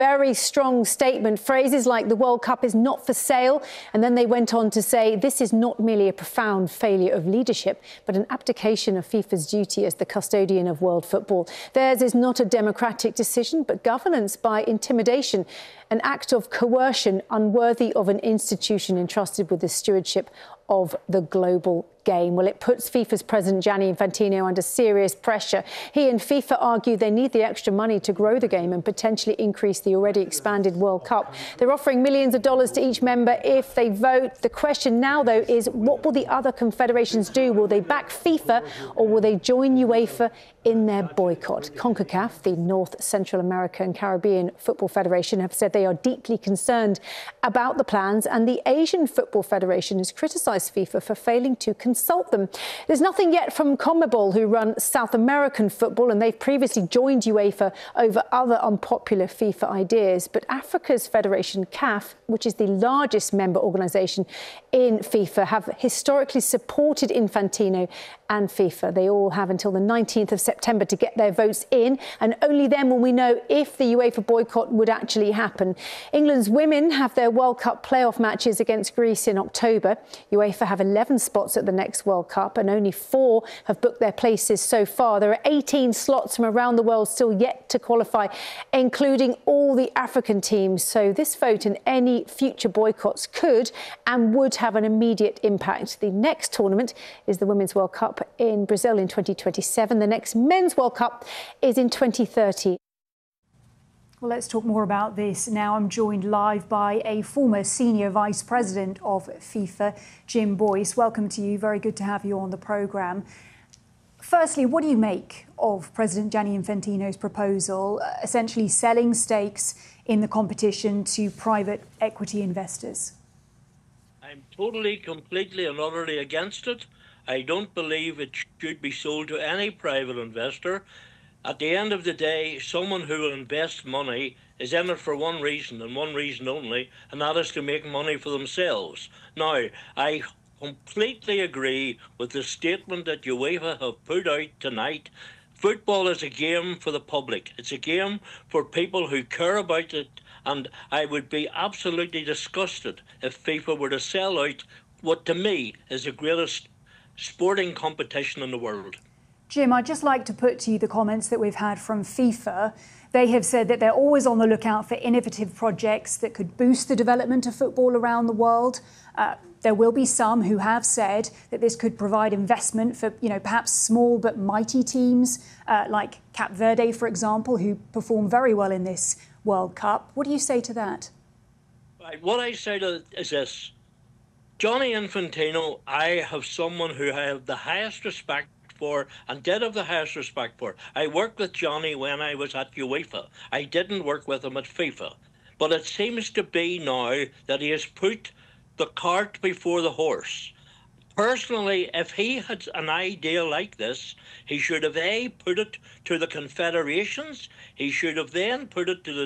Very strong statement. Phrases like the World Cup is not for sale. And then they went on to say this is not merely a profound failure of leadership, but an abdication of FIFA's duty as the custodian of world football. Theirs is not a democratic decision, but governance by intimidation, an act of coercion unworthy of an institution entrusted with the stewardship of the global game. Well, it puts FIFA's president Gianni Infantino under serious pressure. He and FIFA argue they need the extra money to grow the game and potentially increase the already expanded World Cup. They're offering millions of dollars to each member if they vote. The question now, though, is what will the other confederations do? Will they back FIFA or will they join UEFA in their boycott? CONCACAF, the North Central America and Caribbean Football Federation, have said they are deeply concerned about the plans, and the Asian Football Federation has criticised FIFA for failing to consult them. There's nothing yet from CONMEBOL, who run South American football, and they've previously joined UEFA over other unpopular FIFA ideas. But Africa's federation, CAF, which is the largest member organisation in FIFA, have historically supported Infantino and FIFA. They all have until the 19th of September to get their votes in, and only then will we know if the UEFA boycott would actually happen. England's women have their World Cup playoff matches against Greece in October. UEFA have 11 spots at the next World Cup, and only 4 have booked their places so far. There are 18 slots from around the world still yet to qualify, including all the African teams. So this vote and any future boycotts could and would have an immediate impact. The next tournament is the Women's World Cup in Brazil in 2027. The next Men's World Cup is in 2030. Well, let's talk more about this now. I'm joined live by a former senior vice president of FIFA, Jim Boyce. Welcome to you. Very good to have you on the programme. Firstly, what do you make of President Gianni Infantino's proposal, essentially selling stakes in the competition to private equity investors? I'm totally, completely and utterly against it. I don't believe it should be sold to any private investor. At the end of the day, someone who will invest money is in it for one reason and one reason only, and that is to make money for themselves. Now, I completely agree with the statement that UEFA have put out tonight. Football is a game for the public. It's a game for people who care about it, and I would be absolutely disgusted if FIFA were to sell out what to me is the greatest sporting competition in the world. Jim, I'd just like to put to you the comments that we've had from FIFA. They have said that they're always on the lookout for innovative projects that could boost the development of football around the world. There will be some who have said that this could provide investment for, perhaps small but mighty teams like Cape Verde, for example, who perform very well in this World Cup. What do you say to that? Right, what I say to it is this. Gianni Infantino, I have someone who I have the highest respect for and did have the highest respect for. I worked with Johnny when I was at UEFA. I didn't work with him at FIFA. But it seems to be now that he has put the cart before the horse. Personally, if he had an idea like this, he should have put it to the confederations. He should have then put it to the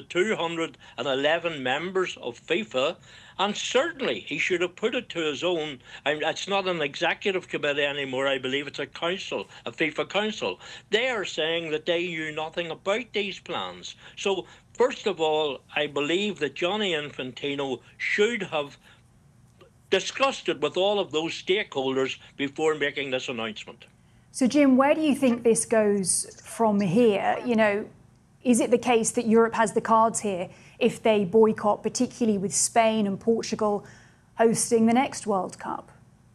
211 members of FIFA. And certainly he should have put it to his own. It's not an executive committee anymore. I believe it's a council, a FIFA council. They are saying that they knew nothing about these plans. So, first of all, I believe that Gianni Infantino should have discussed it with all of those stakeholders before making this announcement. So, Jim, where do you think this goes from here? Is it the case that Europe has the cards here if they boycott, particularly with Spain and Portugal hosting the next World Cup?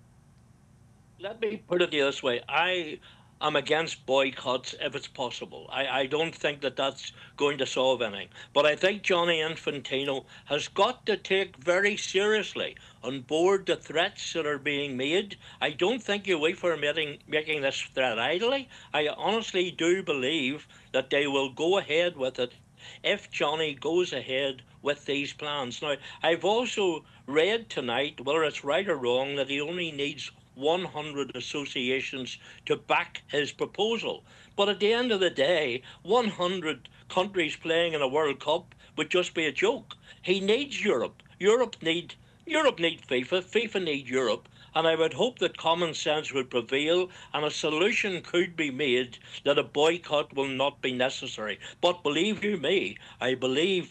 Let me put it this way. I'm against boycotts if it's possible. I don't think that that's going to solve anything. But I think Gianni Infantino has got to take very seriously on board the threats that are being made. I don't think UEFA are making this threat idly. I honestly do believe that they will go ahead with it if Johnny goes ahead with these plans. Now, I've also read tonight, whether it's right or wrong, that he only needs 100 associations to back his proposal. But at the end of the day, 100 countries playing in a World Cup would just be a joke. He needs Europe. Europe need FIFA. FIFA need Europe. And I would hope that common sense would prevail and a solution could be made that a boycott will not be necessary. But believe you me, I believe